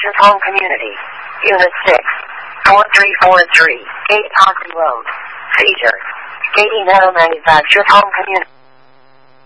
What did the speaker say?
Manufacturers Home Community. Unit 6. 4343. Gate Ponton Road. Cedar. Katy Metal Manufacturers Home Community.